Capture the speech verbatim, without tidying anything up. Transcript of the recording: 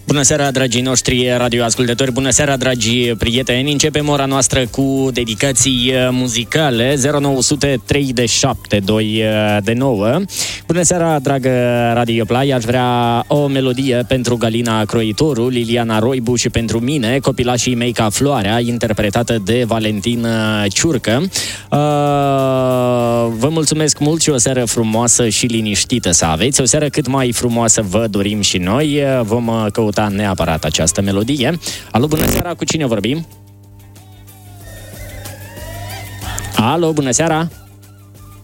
Bună seara, dragii noștri radioascultători, bună seara, dragi prieteni. Începem ora noastră cu dedicații muzicale. Zero nouă zero trei de șapte doi de nouă. Bună seara, dragă Radio Play. Aș vrea o melodie pentru Galina Croitoru, Liliana Roibu și pentru mine, copilașii mei ca Floarea, interpretată de Valentin Ciurcă. Vă mulțumesc mult și o seară frumoasă și liniștită să aveți. O seară cât mai frumoasă vă dorim și noi. Vom căuta neapărat această melodie. Alo, bună seara, cu cine vorbim? Alo, bună seara!